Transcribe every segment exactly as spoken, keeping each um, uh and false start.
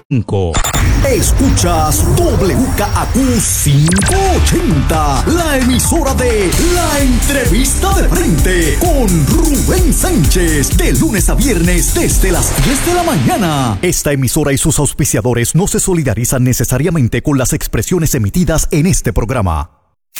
Escuchas W K A Q quinientos ochenta, la emisora de La Entrevista de Frente con Rubén Sánchez, de lunes a viernes desde las diez de la mañana. Esta emisora y sus auspiciadores no se solidarizan necesariamente con las expresiones emitidas en este programa.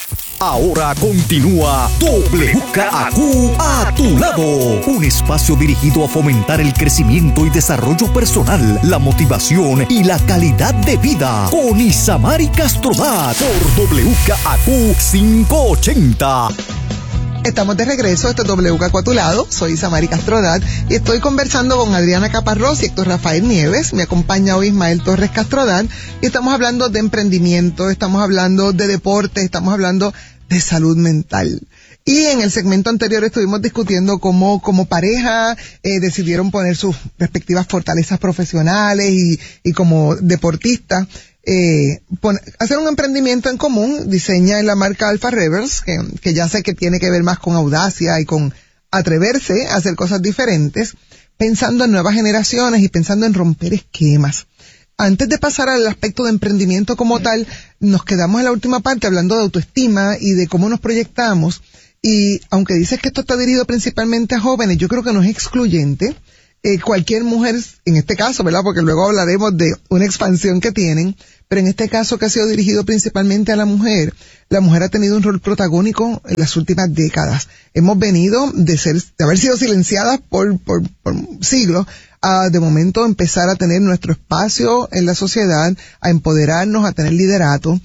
Ahora continúa W K A Q a tu lado, un espacio dirigido a fomentar el crecimiento y desarrollo personal, la motivación y la calidad de vida, con Isamari Castrodat por W K A Q quinientos ochenta. Estamos de regreso, esto es W K A Q a tu lado, soy Isamari Castrodat y estoy conversando con Adriana Caparrós y Héctor Rafael Nieves. Me acompaña hoy Ismael Torres Castrodat y estamos hablando de emprendimiento, estamos hablando de deporte, estamos hablando de salud mental. Y en el segmento anterior estuvimos discutiendo cómo como pareja eh, decidieron poner sus respectivas fortalezas profesionales y, y como deportistas eh, pon, hacer un emprendimiento en común. Diseña en la marca Alpha Rebels, que, que ya sé que tiene que ver más con audacia y con atreverse a hacer cosas diferentes, pensando en nuevas generaciones y pensando en romper esquemas. Antes de pasar al aspecto de emprendimiento como tal, nos quedamos en la última parte hablando de autoestima y de cómo nos proyectamos. Y aunque dices que esto está dirigido principalmente a jóvenes, yo creo que no es excluyente. Eh, cualquier mujer, en este caso, ¿verdad? Porque luego hablaremos de una expansión que tienen, pero en este caso que ha sido dirigido principalmente a la mujer, la mujer ha tenido un rol protagónico en las últimas décadas. Hemos venido de ser, de haber sido silenciadas por, por, por siglos, a de momento empezar a tener nuestro espacio en la sociedad, a empoderarnos, a tener liderato.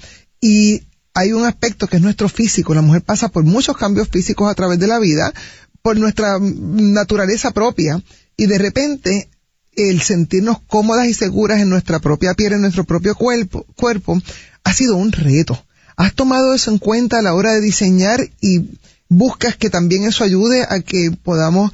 Y hay un aspecto que es nuestro físico. La mujer pasa por muchos cambios físicos a través de la vida, por nuestra naturaleza propia, y de repente el sentirnos cómodas y seguras en nuestra propia piel, en nuestro propio cuerpo, cuerpo, ha sido un reto. ¿Has tomado eso en cuenta a la hora de diseñar y buscas que también eso ayude a que podamos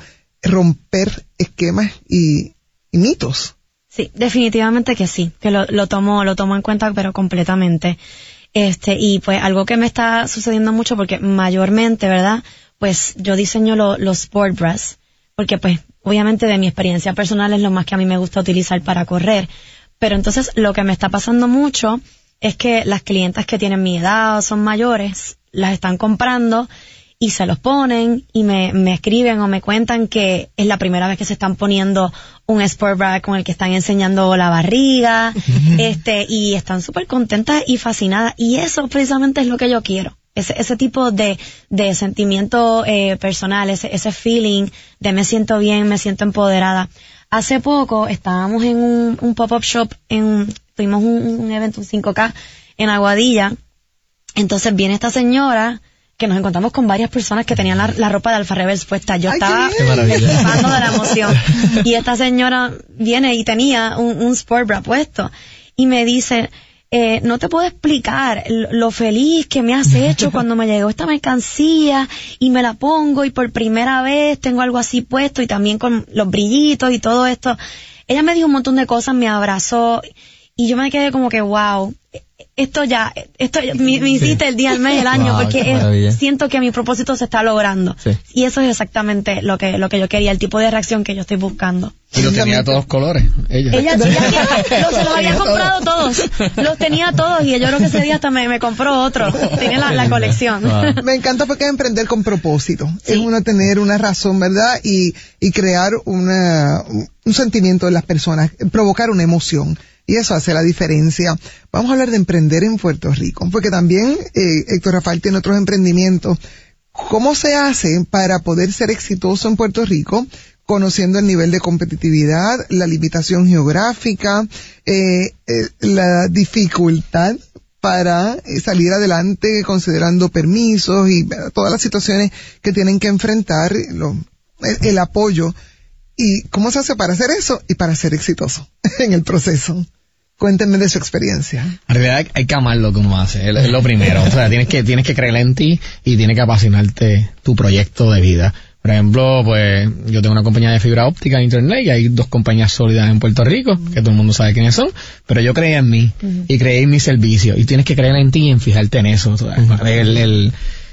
romper esquemas y, y mitos? Sí, definitivamente que sí, que lo, lo tomo, lo tomo en cuenta, pero completamente. Este, y pues algo que me está sucediendo mucho, porque mayormente, ¿verdad? Pues yo diseño lo, los sport bras, porque pues obviamente de mi experiencia personal es lo más que a mí me gusta utilizar para correr. Pero entonces lo que me está pasando mucho es que las clientas que tienen mi edad o son mayores, las están comprando y se los ponen y me, me escriben o me cuentan que es la primera vez que se están poniendo un sport bra con el que están enseñando la barriga, este, y están súper contentas y fascinadas. Y eso precisamente es lo que yo quiero. Ese, ese tipo de, de sentimiento eh, personal, ese, ese feeling de me siento bien, me siento empoderada. Hace poco estábamos en un, un pop-up shop, en, tuvimos un, un evento, un cinco K, en Aguadilla. Entonces viene esta señora, que nos encontramos con varias personas que tenían la, la ropa de Alpha Rebels puesta. Yo Ay, estaba flipando de la emoción. Y esta señora viene y tenía un, un sport bra puesto. Y me dice, eh, no te puedo explicar lo, lo feliz que me has hecho cuando me llegó esta mercancía y me la pongo y por primera vez tengo algo así puesto y también con los brillitos y todo esto. Ella me dijo un montón de cosas, me abrazó y yo me quedé como que wow. Esto ya, esto ya, me, me hiciste sí. el día, el mes, el año, wow, porque es, siento que mi propósito se está logrando. Sí. Y eso es exactamente lo que lo que yo quería, el tipo de reacción que yo estoy buscando. Y lo tenía a todos colores, ella. Ella, ella, ella los, se los había comprado todos. Los tenía todos y yo creo que ese día hasta me, me compró otro. Tiene la, la colección. Wow. Me encanta porque es emprender con propósito. Sí. Es uno tener una razón, ¿verdad? Y, y crear una, un sentimiento en las personas, provocar una emoción. Y eso hace la diferencia. Vamos a hablar de emprender en Puerto Rico, porque también eh, Héctor Rafael tiene otros emprendimientos. ¿Cómo se hace para poder ser exitoso en Puerto Rico, conociendo el nivel de competitividad, la limitación geográfica, eh, eh, la dificultad para eh, salir adelante considerando permisos y eh, todas las situaciones que tienen que enfrentar, lo, el, el apoyo? ¿Y cómo se hace para hacer eso y para ser exitoso en el proceso? Cuéntenme de su experiencia. En realidad hay que amar lo que uno hace, es lo primero. O sea, tienes que tienes que creer en ti y tienes que apasionarte tu proyecto de vida. Por ejemplo, pues yo tengo una compañía de fibra óptica en internet y hay dos compañías sólidas en Puerto Rico, uh-huh. que todo el mundo sabe quiénes son, pero yo creí en mí uh-huh. y creí en mi servicio y tienes que creer en ti y en fijarte en eso. O sea, uh-huh. el, el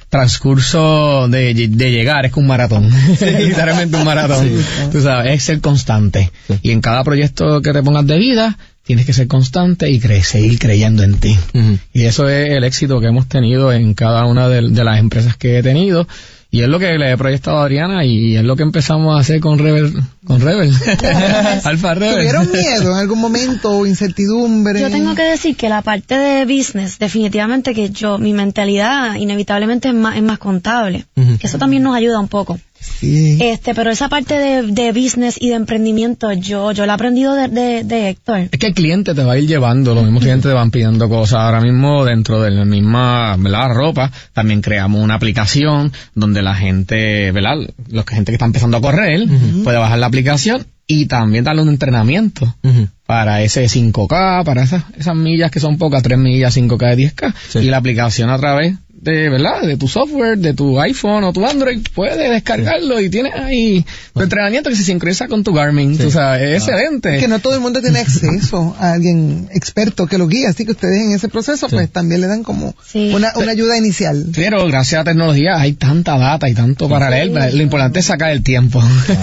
transcurso de, de llegar es que un maratón, sí. literalmente un maratón, sí. tú sabes, es ser constante sí. y en cada proyecto que te pongas de vida tienes que ser constante y cre- seguir creyendo en ti. Uh-huh. Y eso es el éxito que hemos tenido en cada una de, de las empresas que he tenido. Y es lo que le he proyectado a Adriana y es lo que empezamos a hacer con Rebel, con Rebel, Alfa Rebel. ¿Tuvieron miedo en algún momento, incertidumbre? Yo tengo que decir que la parte de business, definitivamente que yo, mi mentalidad inevitablemente es más, es más contable. Uh-huh. Que eso también nos ayuda un poco. Sí. Este, pero esa parte de, de business y de emprendimiento, yo, yo la he aprendido de, de, de Héctor. Es que el cliente te va a ir llevando, los mismos clientes te van pidiendo cosas. Ahora mismo, dentro de la misma, ¿verdad?, ropa, también creamos una aplicación donde la gente, ¿verdad?, los que gente que está empezando a correr, uh-huh, puede bajar la aplicación y también darle un entrenamiento, uh-huh, para ese cinco K, para esas, esas millas que son pocas, tres millas, cinco K de diez K, sí, y la aplicación a través de, ¿verdad?, de tu software, de tu iPhone o tu Android, puedes descargarlo, sí, y tienes ahí tu entrenamiento que se sincroniza con tu Garmin, sí, tú sabes, es ah, excelente. Es que no todo el mundo tiene acceso a alguien experto que lo guíe, así que ustedes en ese proceso, sí, pues también le dan como, sí, una, una ayuda inicial. Pero gracias a la tecnología hay tanta data y tanto para leer, sí, lo importante es sacar el tiempo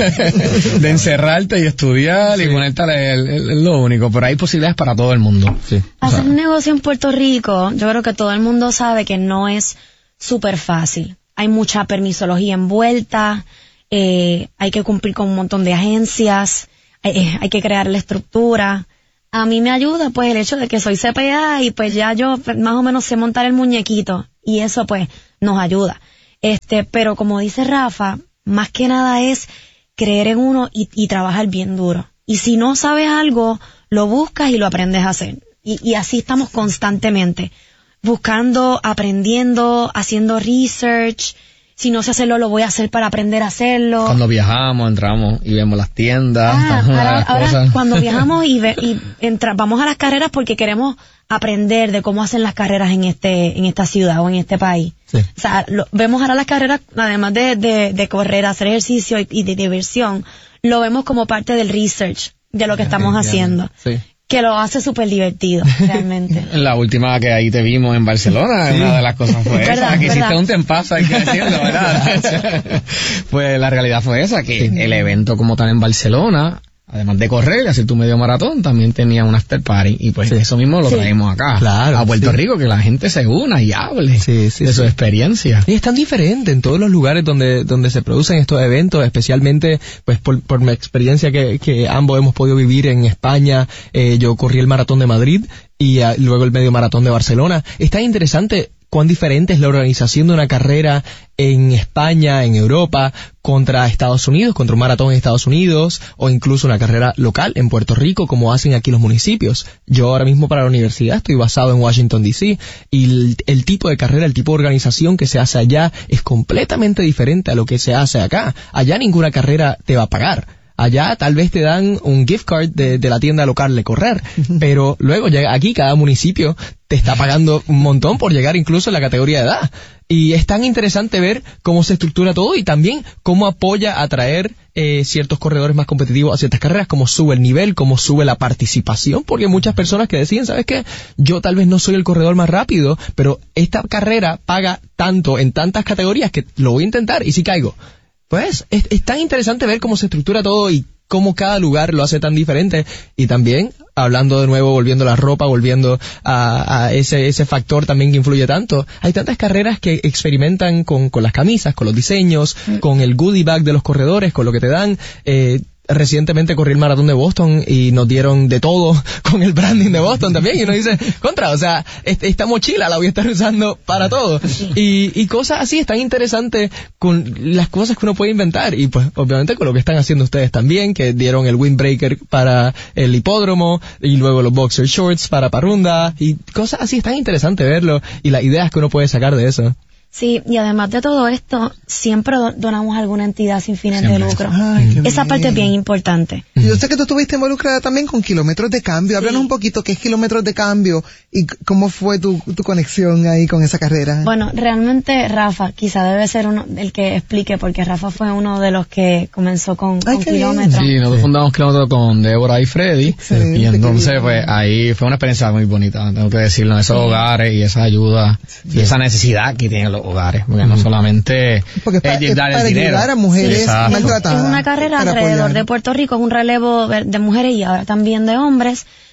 de encerrarte y estudiar, sí, y ponerte a leer, es lo único, pero hay posibilidades para todo el mundo. Sí. Hacer un negocio en Puerto Rico, yo creo que todo el mundo sabe que no es súper fácil. Hay mucha permisología envuelta, eh, hay que cumplir con un montón de agencias, eh, hay que crear la estructura. A mí me ayuda pues el hecho de que soy C P A y pues ya yo más o menos sé montar el muñequito y eso pues nos ayuda. Este, pero como dice Rafa, más que nada es creer en uno y, y trabajar bien duro. Y si no sabes algo, lo buscas y lo aprendes a hacer. Y, y así estamos constantemente. Buscando, aprendiendo, haciendo research. Si no sé hacerlo, lo voy a hacer para aprender a hacerlo. Cuando viajamos, entramos y vemos las tiendas. Ah, ahora, las ahora cosas. Cuando viajamos y, ve, y entra, vamos a las carreras porque queremos aprender de cómo hacen las carreras en este en esta ciudad o en este país. Sí. O sea, lo, vemos ahora las carreras, además de, de, de correr, hacer ejercicio y, y de diversión, lo vemos como parte del research de lo que estamos haciendo. Sí. Que lo hace súper divertido, realmente. La última que ahí te vimos en Barcelona, sí, una de las cosas fue esa, que ¿verdad? Hiciste un tempazo, hay que decirlo, ¿verdad? Pues la realidad fue esa, que sí, el evento como tal en Barcelona, además de correr y hacer tu medio maratón, también tenía un after party, y pues sí, eso mismo lo sí, traemos acá, claro, a Puerto sí, Rico, que la gente se una y hable sí, sí, de sí, su experiencia. Y es tan diferente en todos los lugares donde donde se producen estos eventos, especialmente pues por, por mi experiencia que, que ambos hemos podido vivir en España. Eh, yo corrí el maratón de Madrid y uh, luego el medio maratón de Barcelona. Es tan interesante cuán diferente es la organización de una carrera en España, en Europa, contra Estados Unidos, contra un maratón en Estados Unidos, o incluso una carrera local en Puerto Rico, como hacen aquí los municipios. Yo ahora mismo para la universidad estoy basado en Washington, D C, y el, el tipo de carrera, el tipo de organización que se hace allá es completamente diferente a lo que se hace acá. Allá ninguna carrera te va a pagar. Allá tal vez te dan un gift card de, de la tienda local de correr, pero luego llega aquí cada municipio te está pagando un montón por llegar incluso en la categoría de edad. Y es tan interesante ver cómo se estructura todo y también cómo apoya a traer eh, ciertos corredores más competitivos a ciertas carreras, cómo sube el nivel, cómo sube la participación, porque hay muchas personas que deciden, ¿sabes qué? Yo tal vez no soy el corredor más rápido, pero esta carrera paga tanto en tantas categorías que lo voy a intentar y si caigo. Pues es, es tan interesante ver cómo se estructura todo y cómo cada lugar lo hace tan diferente. Y también, hablando de nuevo, volviendo a la ropa, volviendo a, a ese ese factor también que influye tanto, hay tantas carreras que experimentan con, con las camisas, con los diseños, mm. con el goodie bag de los corredores, con lo que te dan. Eh, Recientemente corrí el maratón de Boston y nos dieron de todo con el branding de Boston también y uno dice, contra, o sea, este, esta mochila la voy a estar usando para todo y, y cosas así están interesantes con las cosas que uno puede inventar y pues obviamente con lo que están haciendo ustedes también, que dieron el windbreaker para el hipódromo y luego los boxer shorts para Parrunda y cosas así, es tan interesante verlo y las ideas que uno puede sacar de eso. Sí, y además de todo esto, siempre donamos a alguna entidad sin fines siempre. de lucro. Ay, esa parte es bien importante. Yo sé que tú estuviste involucrada también con Kilómetros de Cambio. Háblanos sí. un poquito qué es Kilómetros de Cambio y cómo fue tu, tu conexión ahí con esa carrera. Bueno, realmente Rafa quizá debe ser uno el que explique, porque Rafa fue uno de los que comenzó con, Ay, con Kilómetros. Sí, nosotros sí. fundamos Kilómetros con Débora y Freddy. Excelente, y entonces, pues ahí fue una experiencia muy bonita, tengo que decirlo, esos sí. hogares y esa ayuda sí. y esa necesidad que tienen los hogares. Porque no solamente Porque es para, es dar para el dinero. ayudar a mujeres Exacto. maltratadas. Es una carrera alrededor apoyar. de Puerto Rico, es un relevo de mujeres y ahora también de hombres,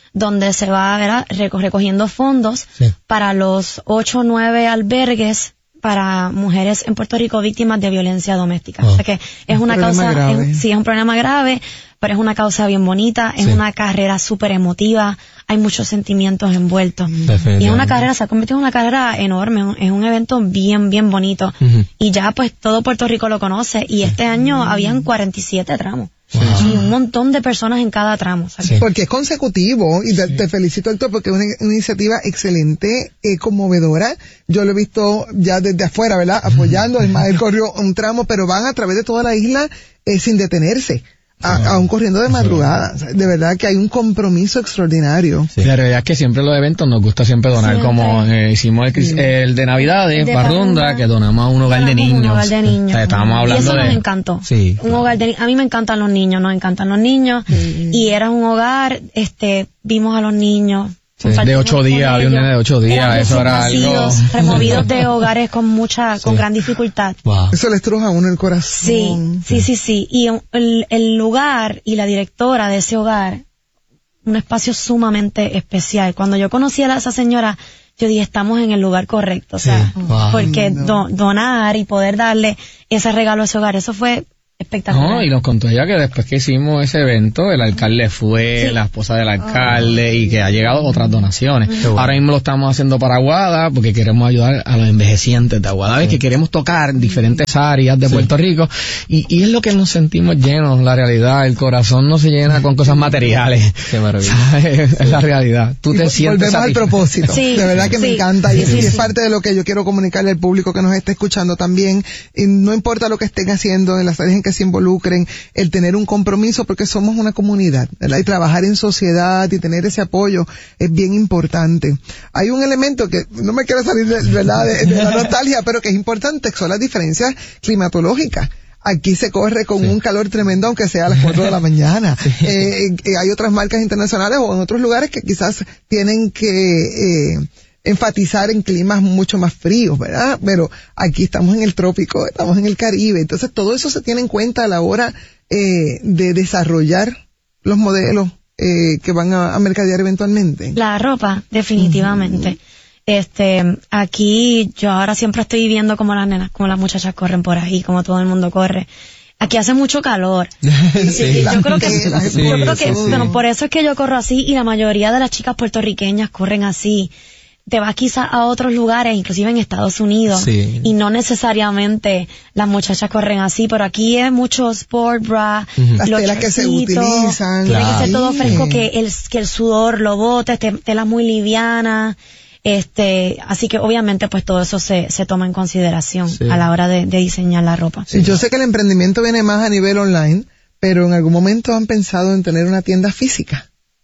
donde se va, ¿verdad?, reco- recogiendo fondos Sí. para los ocho o nueve albergues para mujeres en Puerto Rico víctimas de violencia doméstica. Oh. O sea que es Un una problema causa, grave. es- sí, es un problema grave, pero es una causa bien bonita, es Sí. una carrera súper emotiva, hay muchos sentimientos envueltos. Y es Definitivamente. una carrera, se ha convertido en una carrera enorme, un- es un evento bien, bien bonito. Ujú. Y ya pues todo Puerto Rico lo conoce, y este año habían cuarenta y siete tramos. Wow. Y un montón de personas en cada tramo. O sea que- Sí. Porque es consecutivo y te, te felicito, Héctor, porque es una, una iniciativa excelente, eh, conmovedora. Yo lo he visto ya desde afuera, ¿verdad? Apoyando. Ismael corrió un tramo, pero van a través de toda la isla eh, sin detenerse, a- aún corriendo de madrugada. O sea, de verdad que hay un compromiso extraordinario. Sí. La realidad es que siempre los eventos nos gusta siempre donar, Siempre. como eh, hicimos el, cris- el de Navidades, De Barrunda, Barrunda. que donamos a un hogar de Donamos un niños. hogar de niños. O sea, estábamos Y hablando eso nos de... encantó. Sí, Un claro. hogar de ni- a mí me encantan los niños, nos encantan los niños. Y era un hogar, este, vimos a los niños. Sí. compartimos De ocho con días, había un ellos. nene de ocho días, Eran eso era recién algo- nacidos, removidos de hogares con mucha, con gran dificultad. Wow. Eso le estruja a uno el Sí, corazón. sí, sí, sí. Y un- el, el lugar y la directora de ese hogar, un espacio sumamente especial. Cuando yo conocí a esa señora, yo dije, estamos en el lugar correcto. O sea, Sí, wow. porque No. do- donar y poder darle ese regalo a ese hogar, eso fue espectacular. No, y nos contó ella que después que hicimos ese evento, el alcalde fue, Sí. la esposa del alcalde, y que ha llegado otras donaciones. bueno. Ahora mismo lo estamos haciendo para Aguada, porque queremos ayudar a los envejecientes de Aguada, ¿ves? Que queremos tocar diferentes áreas de Puerto Rico, y, y es lo que nos sentimos llenos, la realidad. El corazón no se llena con cosas materiales. Qué maravilla. ¿Sabes? Es la realidad. Tú Y te vol- sientes Volvemos al satisfe- propósito. Sí, de verdad que me sí, encanta. sí, y, sí, y es sí. parte de lo que yo quiero comunicarle al público que nos está escuchando también. Y no importa lo que estén haciendo, en las áreas en que se involucren, el tener un compromiso, porque somos una comunidad, ¿verdad? Y trabajar en sociedad y tener ese apoyo es bien importante. Hay un elemento que no me quiero salir de, ¿verdad? de, de la nostalgia, pero que es importante, que son las diferencias climatológicas. Aquí se corre con un calor tremendo, aunque sea a las cuatro de la mañana. Eh, eh, hay otras marcas internacionales o en otros lugares que quizás tienen que eh, enfatizar en climas mucho más fríos, ¿verdad? Pero aquí estamos en el trópico, estamos en el Caribe. Entonces todo eso se tiene en cuenta a la hora eh, de desarrollar los modelos eh, que van a, a mercadear eventualmente. La ropa, definitivamente. Este, aquí yo ahora siempre estoy viendo cómo las nenas, cómo las muchachas corren por ahí, como todo el mundo corre. Aquí hace mucho calor. Sí. Yo creo que, Sí, yo creo que, sí. bueno, por eso es que yo corro así, y la mayoría de las chicas puertorriqueñas corren así. Te vas quizás a otros lugares, inclusive en Estados Unidos, Sí. y no necesariamente las muchachas corren así, pero aquí es mucho sport bra, Ujú. Las los telas que se shortcitos, utilizan. tiene que Claro. ser todo Sí. fresco, que el, que el sudor lo bote, te- telas muy livianas, este, así que obviamente pues todo eso se, se toma en consideración Sí. a la hora de, de diseñar la ropa. Sí, yo sé que el emprendimiento viene más a nivel online, pero en algún momento han pensado en tener una tienda física.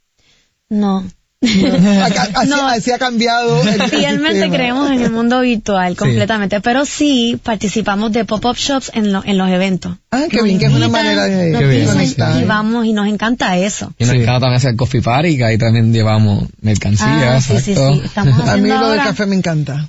No. Acá- así, No. así ha cambiado. el- el Fielmente sistema. creemos en el mundo virtual completamente, pero sí participamos de pop-up shops en, lo- en los eventos. Ah, qué Nos bien, que es una invitan, manera de nos Qué bien, dicen conectar. y vamos, y nos encanta eso. Y nos Sí. encanta también hacer coffee party, que ahí también llevamos mercancía, Ah, sí, sí, exacto. sí. Estamos A mí haciendo lo del ahora- café me encanta.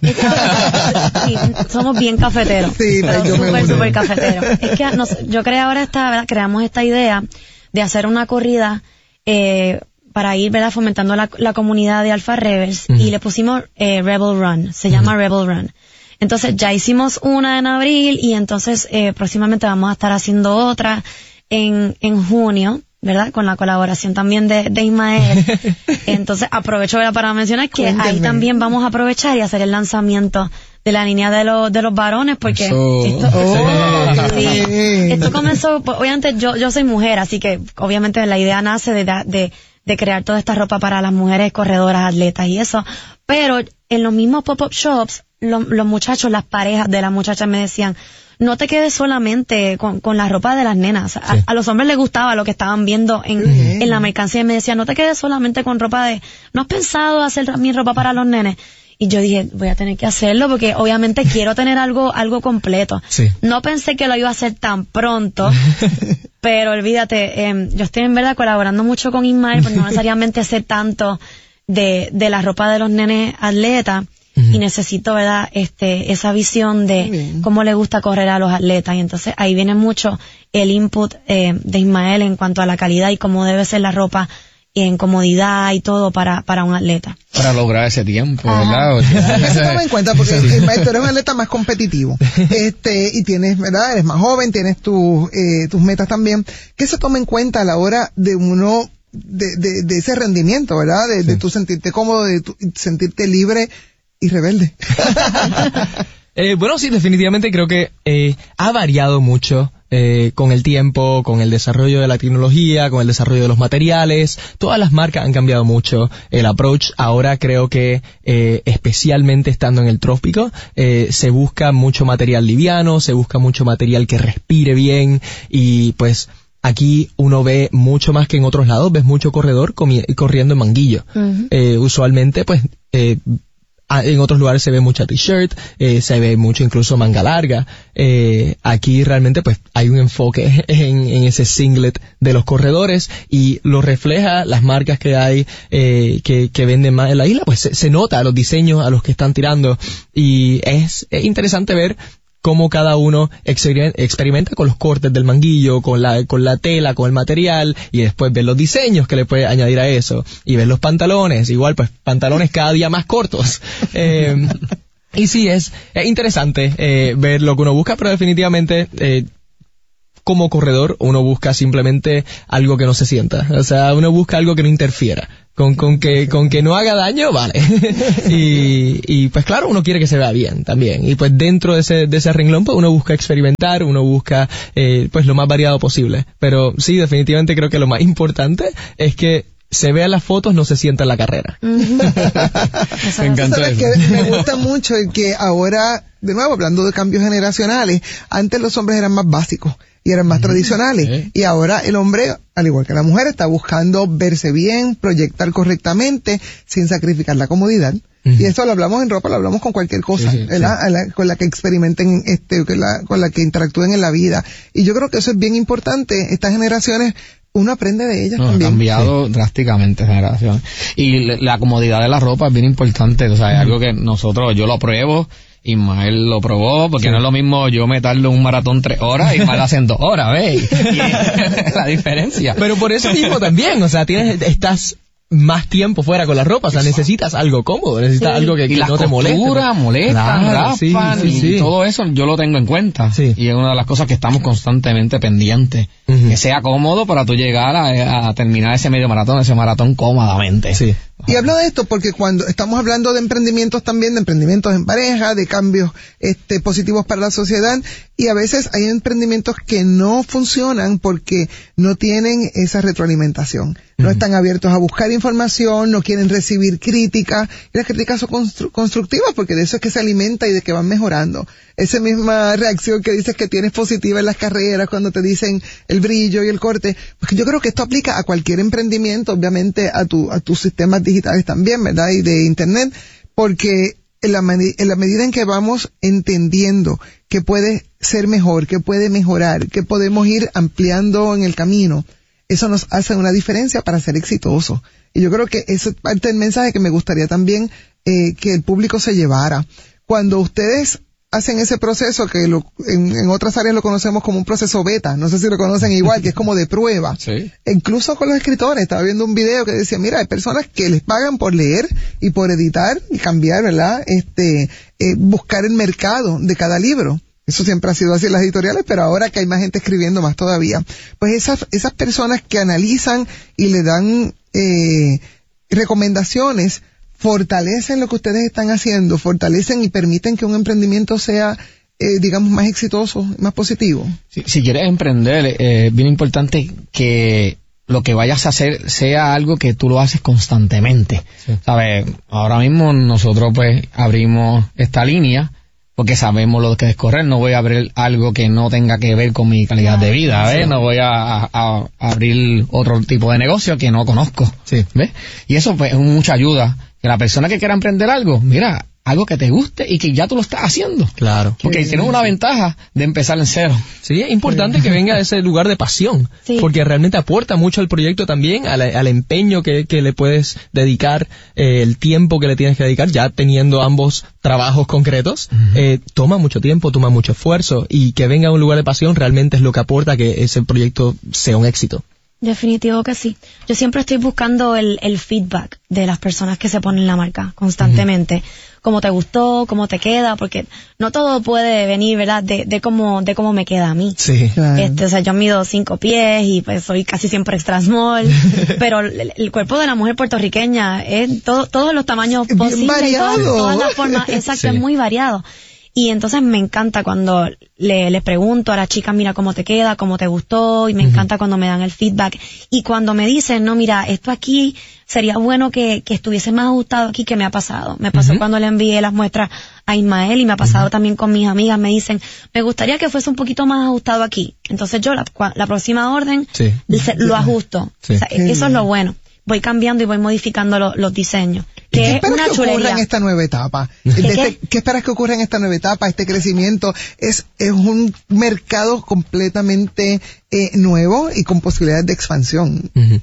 Sí, somos bien cafeteros. Sí, pero yo me súper, uno. súper cafeteros. Es que nos- yo creé ahora esta, ¿verdad? Creamos esta idea de hacer una corrida eh, para ir, ¿verdad? Fomentando la, la comunidad de Alpha Rebels, Ujú. y le pusimos eh, Rebel Run. Se llama Rebel Run. Entonces ya hicimos una en abril, y entonces eh, próximamente vamos a estar haciendo otra en, en junio, ¿verdad? Con la colaboración también de, de Ismael. Entonces aprovecho, ¿verdad? Para mencionar que ahí Cuéntenme. también vamos a aprovechar y hacer el lanzamiento de la línea de los de los varones, porque Eso. esto, Oh, sí, qué bien. esto comenzó, pues, obviamente yo yo soy mujer, así que obviamente la idea nace de, da- de de crear toda esta ropa para las mujeres corredoras, atletas y eso, pero en los mismos pop-up shops, lo- los muchachos, las parejas de las muchachas me decían, no te quedes solamente con, con la ropa de las nenas. A, Sí. a los hombres les gustaba lo que estaban viendo en, Bien. en la mercancía, y me decían, no te quedes solamente con ropa de, ¿no has pensado hacer mi ropa para los nenes? Y yo dije, voy a tener que hacerlo porque obviamente quiero tener algo algo completo. Sí. No pensé que lo iba a hacer tan pronto, pero olvídate, eh, yo estoy en verdad colaborando mucho con Ismael, pero no necesariamente sé tanto de, de la ropa de los nenes atletas, Ujú. y necesito, ¿verdad?, este, esa visión Muy de bien. cómo le gusta correr a los atletas, y entonces ahí viene mucho el input eh, de Ismael en cuanto a la calidad y cómo debe ser la ropa en comodidad y todo para, para un atleta. Para lograr ese tiempo, Ajá. ¿verdad? Eso toma en cuenta porque el maestro eres un atleta más competitivo, este, y tienes, ¿verdad? Eres más joven, tienes tus, eh, tus metas también. ¿Qué se toma en cuenta a la hora de uno, de, de, de ese rendimiento, ¿verdad? De, sí. de tu sentirte cómodo, de tu, sentirte libre y rebelde. eh, bueno, sí, definitivamente creo que eh, ha variado mucho. Eh, con el tiempo, con el desarrollo de la tecnología, con el desarrollo de los materiales, todas las marcas han cambiado mucho. El approach ahora creo que, eh, especialmente estando en el trópico, eh, se busca mucho material liviano, se busca mucho material que respire bien y pues aquí uno ve mucho más que en otros lados, ves mucho corredor comi- corriendo en manguillo. Uh-huh. Eh, usualmente pues eh, en otros lugares se ve mucha t-shirt, eh, se ve mucho incluso manga larga. Eh, aquí realmente pues hay un enfoque en, en ese singlet de los corredores y lo refleja las marcas que hay eh, que, que venden más en la isla, pues se, se nota los diseños a los que están tirando y es, es interesante ver cómo cada uno experimenta con los cortes del manguillo, con la, con la tela, con el material, y después ver los diseños que le puede añadir a eso, y ver los pantalones, igual pues pantalones cada día más cortos. Eh, y sí, es, es interesante eh, ver lo que uno busca, pero definitivamente eh, como corredor uno busca simplemente algo que no se sienta, o sea, uno busca algo que no interfiera. Con, con que, con que no haga daño, vale. y, y pues claro, uno quiere que se vea bien también. Y pues dentro de ese, de ese renglón, pues uno busca experimentar, uno busca, eh, pues lo más variado posible. Pero sí, definitivamente creo que lo más importante es que se vea las fotos, no se sienta en la carrera. Me encantó eso. Que me gusta mucho el que ahora, de nuevo, hablando de cambios generacionales, antes los hombres eran más básicos y eran más mm, tradicionales. ¿Eh? Y ahora el hombre, al igual que la mujer, está buscando verse bien, proyectar correctamente, sin sacrificar la comodidad. Uh-huh. Y eso lo hablamos en ropa, lo hablamos con cualquier cosa, sí, sí, sí. La, con la que experimenten, este, con la, con la que interactúen en la vida. Y yo creo que eso es bien importante. Estas generaciones, uno aprende de ellas no, también. Ha cambiado sí. drásticamente generación. Y la comodidad de la ropa es bien importante. O sea, es uh-huh. algo que nosotros, yo lo apruebo. Ismael lo probó, porque sí. no es lo mismo yo me tardo un maratón tres horas y Ismael hacen dos horas, ¿ves? Y la diferencia. Pero por eso mismo también, o sea, tienes, estás más tiempo fuera con la ropa, o sea, necesitas algo cómodo, necesitas sí. algo que, que no te moleste. Y las molestan, claro, raspan, sí, sí, sí. y todo eso yo lo tengo en cuenta. Sí. Y es una de las cosas que estamos constantemente pendientes. Uh-huh. Que sea cómodo para tú llegar a, a terminar ese medio maratón, ese maratón cómodamente. Sí. Y hablo de esto porque cuando estamos hablando de emprendimientos también, de emprendimientos en pareja, de cambios este, positivos para la sociedad, y a veces hay emprendimientos que no funcionan porque no tienen esa retroalimentación. No uh-huh. están abiertos a buscar información, no quieren recibir críticas, y las críticas son constru- constructivas porque de eso es que se alimenta y de que van mejorando. Esa misma reacción que dices que tienes positiva en las carreras cuando te dicen el brillo y el corte, porque yo creo que esto aplica a cualquier emprendimiento, obviamente a tu, a tus sistemas digitales también, ¿verdad? Y de internet, porque en la, med- en la medida en que vamos entendiendo que puede ser mejor, que puede mejorar, que podemos ir ampliando en el camino, eso nos hace una diferencia para ser exitosos. Y yo creo que eso es parte del mensaje que me gustaría también eh, que el público se llevara. Cuando ustedes hacen ese proceso que lo, en, en otras áreas lo conocemos como un proceso beta, no sé si lo conocen igual, que es como de prueba. Sí. Incluso con los escritores, estaba viendo un video que decía, mira, hay personas que les pagan por leer y por editar y cambiar, ¿verdad? Este, eh, buscar el mercado de cada libro. Eso siempre ha sido así en las editoriales, pero ahora que hay más gente escribiendo, más todavía. Pues esas, esas personas que analizan y le dan eh, recomendaciones, fortalecen lo que ustedes están haciendo, fortalecen y permiten que un emprendimiento sea, eh, digamos, más exitoso, más positivo. Si, si quieres emprender, es eh, bien importante que lo que vayas a hacer sea algo que tú lo haces constantemente. Sí. ¿Sabes? Ahora mismo nosotros pues abrimos esta línea porque sabemos lo que es correr. No voy a abrir algo que no tenga que ver con mi calidad de vida, ¿ves? Sí. No voy a, a, a abrir otro tipo de negocio que no conozco, sí. ¿ves? Y eso pues es mucha ayuda. Que la persona que quiera emprender algo, mira, algo que te guste y que ya tú lo estás haciendo. Claro. Porque sí. tienes una ventaja de empezar en cero. Sí, es importante sí. que venga de ese lugar de pasión, sí. porque realmente aporta mucho al proyecto también, al, al empeño que, que le puedes dedicar, eh, el tiempo que le tienes que dedicar, ya teniendo ambos trabajos concretos, uh-huh. eh, toma mucho tiempo, toma mucho esfuerzo, y que venga de un lugar de pasión realmente es lo que aporta que ese proyecto sea un éxito. Definitivo que sí. Yo siempre estoy buscando el, el feedback de las personas que se ponen la marca constantemente. Uh-huh. Cómo te gustó, cómo te queda, porque no todo puede venir, ¿verdad? De, de cómo, de cómo me queda a mí. Sí. Claro. Este, o sea, yo mido cinco pies y pues soy casi siempre extra small, pero el, el cuerpo de la mujer puertorriqueña es todo, todos los tamaños Bien posibles, variado. todas, todas las formas, exacto, Sí. es muy variado. Y entonces me encanta cuando le, le pregunto a la chica, mira cómo te queda, cómo te gustó, y me uh-huh. encanta cuando me dan el feedback. Y cuando me dicen, no, mira, esto aquí sería bueno que, que estuviese más ajustado aquí, que me ha pasado. Me pasó uh-huh. cuando le envié las muestras a Ismael y me ha pasado uh-huh. también con mis amigas. Me dicen, me gustaría que fuese un poquito más ajustado aquí. Entonces yo la, la próxima orden sí. se, lo ajusto. Sí. O sea, eso es lo bueno. Voy cambiando y voy modificando lo, los diseños. Que ¿Qué es esperas una que ocurra chulería en esta nueva etapa? ¿Qué, Este, qué? ¿Qué esperas que ocurra en esta nueva etapa? Este crecimiento es, es un mercado completamente eh, nuevo y con posibilidades de expansión. Uh-huh.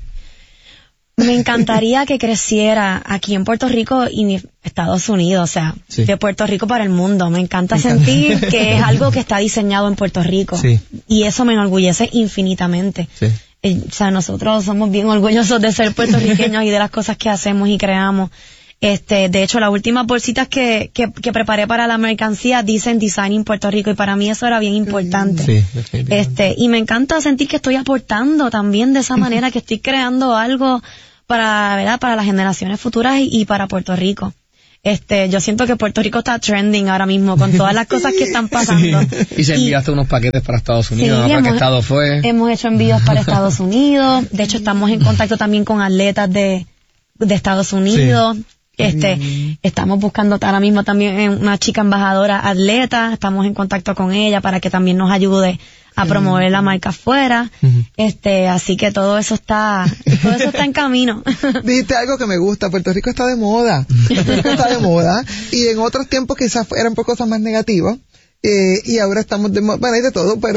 Me encantaría que creciera aquí en Puerto Rico y Estados Unidos, o sea, sí. de Puerto Rico para el mundo. Me encanta, Me encanta sentir que es algo que está diseñado en Puerto Rico. Sí. Y eso me enorgullece infinitamente. Sí. Eh, o sea, nosotros somos bien orgullosos de ser puertorriqueños y de las cosas que hacemos y creamos. Este, de hecho, las últimas bolsitas que, que, que preparé para la mercancía dicen Design in Puerto Rico, y para mí eso era bien importante. Sí, definitivamente. Este, y me encanta sentir que estoy aportando también de esa manera, que estoy creando algo para, ¿verdad? Para las generaciones futuras y, y para Puerto Rico. Este, yo siento que Puerto Rico está trending ahora mismo con todas las cosas que están pasando. Sí. Y se enviaste y, unos paquetes para Estados Unidos, sí, ¿para hemos, qué estado fue? Hemos hecho envíos para Estados Unidos. De hecho, estamos en contacto también con atletas de, de Estados Unidos. Sí. Este, mm. estamos buscando ahora mismo también una chica embajadora atleta. Estamos en contacto con ella para que también nos ayude a promover la marca afuera. Uh-huh. Este, así que todo eso está, todo eso está en camino. Dijiste algo que me gusta, Puerto Rico está de moda. Puerto Rico está de moda. Y en otros tiempos quizás eran por cosas más negativas. Eh, y ahora estamos de moda, bueno, hay de todo, pero,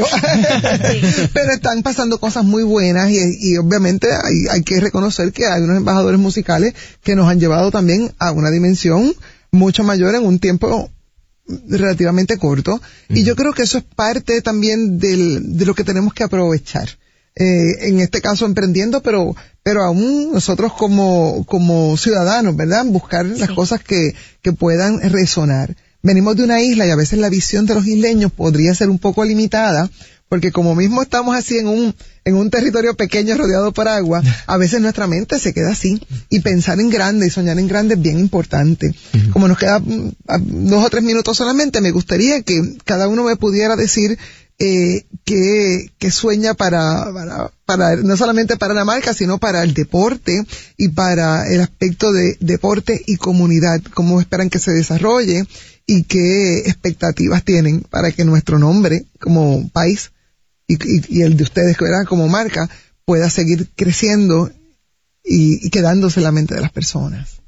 sí. pero están pasando cosas muy buenas y, y obviamente hay, hay que reconocer que hay unos embajadores musicales que nos han llevado también a una dimensión mucho mayor en un tiempo relativamente corto. Uh-huh. Y yo creo que eso es parte también del, de lo que tenemos que aprovechar. Eh, en este caso emprendiendo, pero, pero aún nosotros como, como ciudadanos, ¿verdad? Buscar sí. las cosas que, que puedan resonar. Venimos de una isla y a veces la visión de los isleños podría ser un poco limitada, porque como mismo estamos así en un, en un territorio pequeño rodeado por agua, a veces nuestra mente se queda así, y pensar en grande y soñar en grande es bien importante. Uh-huh. Como nos queda dos o tres minutos solamente, me gustaría que cada uno me pudiera decir eh, que, que sueña para, para, para, no solamente para la marca, sino para el deporte y para el aspecto de deporte y comunidad, cómo esperan que se desarrolle y qué expectativas tienen para que nuestro nombre como país y, y, y el de ustedes, ¿verdad?, como marca, pueda seguir creciendo y, y quedándose en la mente de las personas.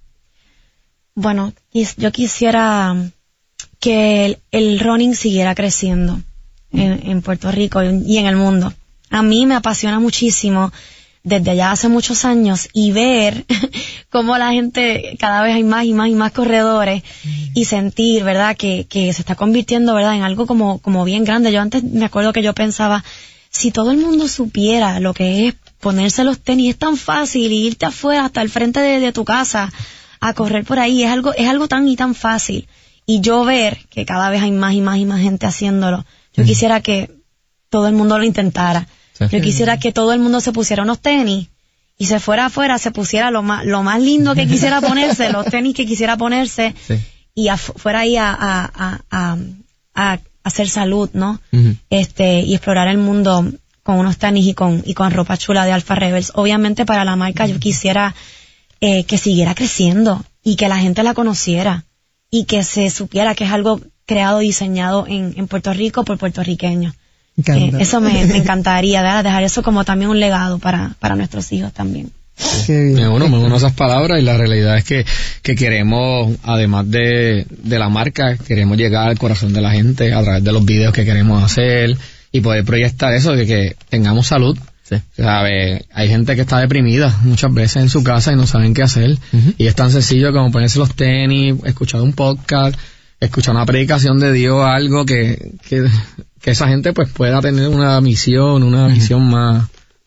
Bueno, yo quisiera que el, el running siguiera creciendo en, en Puerto Rico y en el mundo. A mí me apasiona muchísimo desde allá hace muchos años y ver cómo la gente, cada vez hay más y más y más corredores, y sentir, ¿verdad?, que, que se está convirtiendo, ¿verdad?, en algo como, como bien grande. Yo antes me acuerdo que yo pensaba, si todo el mundo supiera lo que es ponerse los tenis, es tan fácil, y irte afuera hasta el frente de, de tu casa a correr por ahí, es algo, es algo tan y tan fácil. Y yo ver que cada vez hay más y más y más gente haciéndolo, yo quisiera que todo el mundo lo intentara. Yo quisiera que todo el mundo se pusiera unos tenis y se fuera afuera, se pusiera lo más, lo más lindo que quisiera ponerse, los tenis que quisiera ponerse, sí. y af- fuera ahí a, a, a, a, a hacer salud, ¿no? Uh-huh. Este, y explorar el mundo con unos tenis y con, y con ropa chula de Alpha Rebels. Obviamente para la marca yo quisiera eh, que siguiera creciendo y que la gente la conociera y que se supiera que es algo creado, diseñado en, en Puerto Rico por puertorriqueños. Eh, eso me, me encantaría, ¿verdad? Dejar eso como también un legado para, para nuestros hijos también. Me uno, me uno a esas palabras, y la realidad es que, que queremos, además de, de la marca, queremos llegar al corazón de la gente a través de los videos que queremos hacer y poder proyectar eso, de que tengamos salud. Sí. ¿Sabe? Hay gente que está deprimida muchas veces en su casa y no saben qué hacer. Uh-huh. Y es tan sencillo como ponerse los tenis, escuchar un podcast, escuchar una predicación de Dios, algo que, que, que esa gente pues pueda tener una misión, una uh-huh. visión más,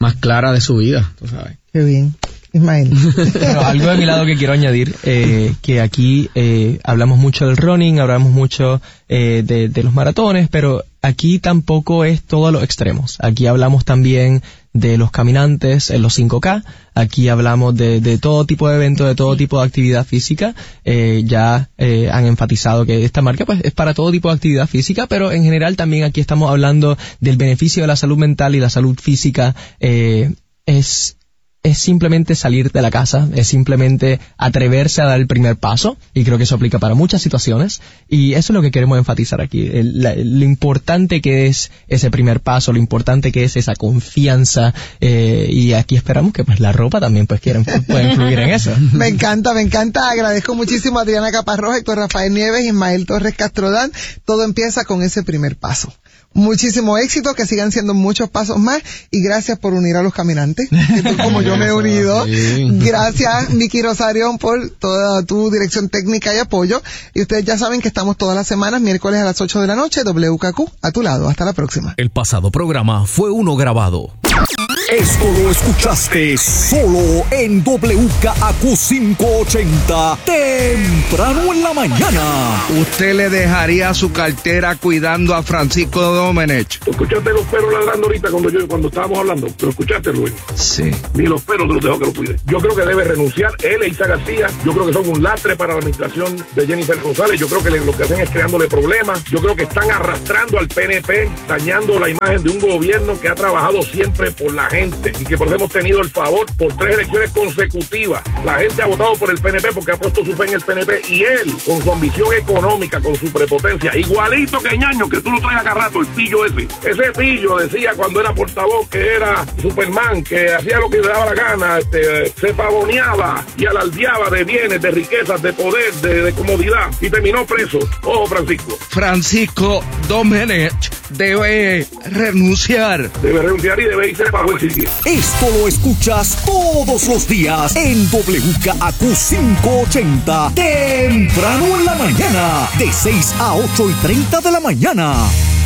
más clara de su vida, tú sabes. Qué bien. Ismael. Bueno, algo de mi lado que quiero añadir, eh, que aquí eh, hablamos mucho del running, hablamos mucho eh, de, de los maratones, pero aquí tampoco es todo a los extremos. Aquí hablamos también de los caminantes en los cinco K, aquí hablamos de, de todo tipo de eventos, de todo tipo de actividad física. Eh, ya eh, han enfatizado que esta marca pues es para todo tipo de actividad física, pero en general también aquí estamos hablando del beneficio de la salud mental y la salud física. Eh, es es simplemente salir de la casa, es simplemente atreverse a dar el primer paso, y creo que eso aplica para muchas situaciones, y eso es lo que queremos enfatizar aquí, el, la, lo importante que es ese primer paso, lo importante que es esa confianza, eh, y aquí esperamos que pues la ropa también pues quiera, pueda influir en eso. Me encanta, me encanta, agradezco muchísimo a Adriana Caparrós, Héctor Rafael Nieves, Ismael Torres Castrodán. Todo empieza con ese primer paso. Muchísimo éxito, que sigan siendo muchos pasos más, y gracias por unir a los caminantes, que tú como yo me he unido. Gracias, Vicky Rosario, por toda tu dirección técnica y apoyo. Y ustedes ya saben que estamos todas las semanas, miércoles a las ocho de la noche, W K Q, a tu lado. Hasta la próxima. El pasado programa fue uno grabado. Esto lo escuchaste solo en W K A Q quinientos ochenta, temprano en la mañana. ¿Usted le dejaría su cartera cuidando a Francisco Domenech? ¿Escuchaste los perros ladrando ahorita cuando yo cuando estábamos hablando? ¿Lo escuchaste, Luis? Sí. Ni los perros te los dejó que lo cuide. Yo creo que debe renunciar él e Isa García. Yo creo que son un lastre para la administración de Jennifer González. Yo creo que le, lo que hacen es creándole problemas. Yo creo que están arrastrando al P N P, dañando la imagen de un gobierno que ha trabajado siempre por la gente y que por eso hemos tenido el favor por tres elecciones consecutivas. La gente ha votado por el P N P porque ha puesto su fe en el P N P, y él, con su ambición económica, con su prepotencia, igualito que Ñaño, que tú lo traes acá rato, el pillo ese. Ese pillo decía cuando era portavoz que era Superman, que hacía lo que le daba la gana, este, se pavoneaba y alardeaba de bienes, de riquezas, de poder, de, de comodidad, y terminó preso. Ojo, Francisco. Francisco Domenech debe renunciar. Debe renunciar y debe irse para buen sitio. Esto lo escuchas todos los días en W K A Q quinientos ochenta, temprano en la mañana, de seis a ocho y treinta de la mañana.